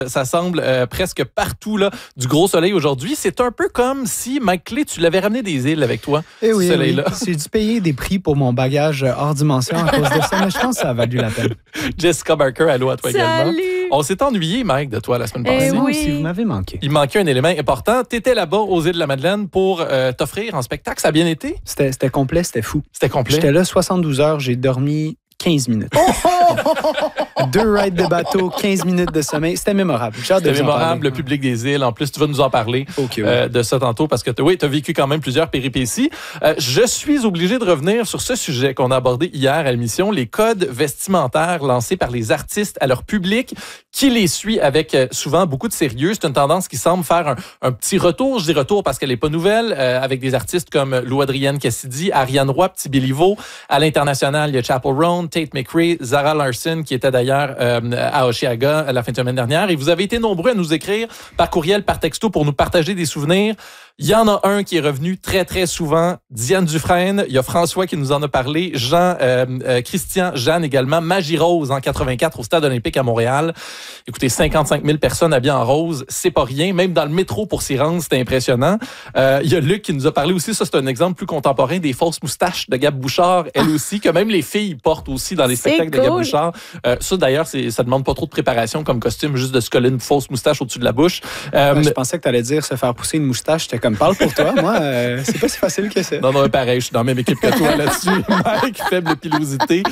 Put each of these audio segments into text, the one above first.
Ça semble presque partout là, du gros soleil aujourd'hui. C'est un peu comme si, Mike Clay, tu l'avais ramené des îles avec toi, ce oui, soleil-là. Oui. J'ai dû payer des prix pour mon bagage hors dimension à cause de ça, mais je pense que ça a valu la peine. Jessica Barker, allô à toi également. Salut! On s'est ennuyé, Mike, de toi la semaine passée. Oui, si vous m'avez manqué. Il manquait un élément important. Tu étais là-bas aux îles de la Madeleine pour t'offrir en spectacle. Ça a bien été? C'était complet, c'était fou. C'était complet? J'étais là 72 heures, j'ai dormi 15 minutes. 2 rides de bateau, 15 minutes de sommeil. C'était mémorable. C'était mémorable, le public des îles. En plus, tu vas nous en parler de ça tantôt parce que tu as vécu quand même plusieurs péripéties. Je suis obligé de revenir sur ce sujet qu'on a abordé hier à l'émission, les codes vestimentaires lancés par les artistes à leur public qui les suit avec souvent beaucoup de sérieux. C'est une tendance qui semble faire un petit retour. Je dis retour parce qu'elle n'est pas nouvelle, avec des artistes comme Lou Adrienne Cassidy, Ariane Roy, Petit Béliveau. À l'international, il y a Chappell Roan, Tate McRae, Zara Larsson, qui était d'ailleurs à Osheaga la fin de semaine dernière. Et vous avez été nombreux à nous écrire par courriel, par texto pour nous partager des souvenirs. Il y en a un qui est revenu très, très souvent. Diane Dufresne. Il y a François qui nous en a parlé. Christian, Jeanne également. Magie Rose en 84 au Stade olympique à Montréal. Écoutez, 55 000 personnes habillées en rose. C'est pas rien. Même dans le métro pour s'y rendre, c'était impressionnant. Il y a Luc qui nous a parlé aussi. Ça, c'est un exemple plus contemporain des fausses moustaches de Gab Bouchard. Elle aussi, que même les filles portent aussi dans les spectacles de Gab Bouchard. Ça, d'ailleurs, ça demande pas trop de préparation comme costume, juste de se coller une fausse moustache au-dessus de la bouche. Je pensais que tu allais dire se faire pousser une moustache. J'étais comme, parle pour toi. Moi, c'est pas si facile que ça. Non, pareil, je suis dans la même équipe que toi là-dessus. Mike, faible pilosité.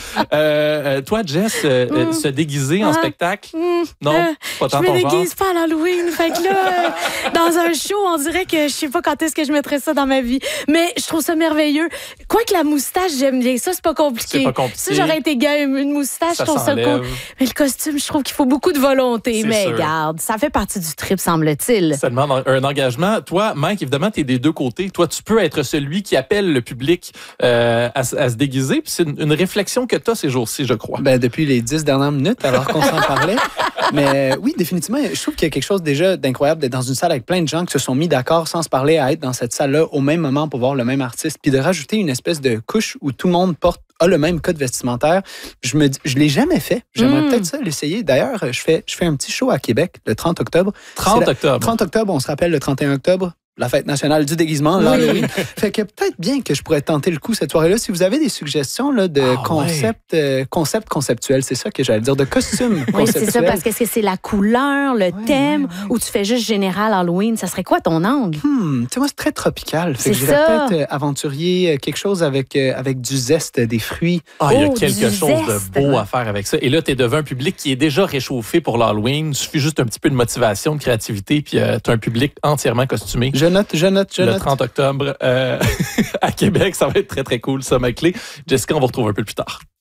Toi, Jess, se déguiser en spectacle? Non, pas tant ton genre. Je me déguise pas à l'Halloween. Fait que là, dans un show, on dirait que je sais pas quand est-ce que je mettrais ça dans ma vie. Mais je trouve ça merveilleux. Quoique la moustache, j'aime bien ça, c'est pas compliqué. C'est pas compliqué. Si j'aurais été game, une moustache, je trouve ça cool. Mais le costume, je trouve qu'il faut beaucoup de volonté. Mais regarde, ça fait partie du trip, semble-t-il. Ça demande un engagement. Toi, Mike, évidemment, t'es des deux côtés. Toi, tu peux être celui qui appelle le public à se déguiser. Puis c'est une réflexion que tu as ces jours-ci, je crois. Depuis les 10 dernières minutes, alors qu'on s'en parlait. Mais oui, définitivement, je trouve qu'il y a quelque chose déjà d'incroyable d'être dans une salle avec plein de gens qui se sont mis d'accord sans se parler à être dans cette salle-là au même moment pour voir le même artiste. Puis de rajouter une espèce de couche où tout le monde a le même code vestimentaire. Je l'ai jamais fait. J'aimerais peut-être ça l'essayer. D'ailleurs, je fais un petit show à Québec le 30 octobre. 30 octobre, on se rappelle le 31 octobre. La fête nationale du déguisement, l'Halloween. Fait que peut-être bien que je pourrais tenter le coup cette soirée-là. Si vous avez des suggestions là, de concepts conceptuels, c'est ça que j'allais dire, de costumes conceptuels. Oui, c'est ça, parce que c'est la couleur, le thème, ou tu fais juste général Halloween. Ça serait quoi ton angle? Tu sais, moi, c'est très tropical. Fait que je dirais peut-être aventurier, quelque chose avec du zeste, des fruits. Il y a quelque chose de beau à faire avec ça. Et là, tu es devant un public qui est déjà réchauffé pour l'Halloween. Il suffit juste un petit peu de motivation, de créativité, puis tu as un public entièrement costumé. Je note. Le 30 octobre à Québec, ça va être très, très cool, ça, Mike Clay. Jessica, on va retrouver un peu plus tard.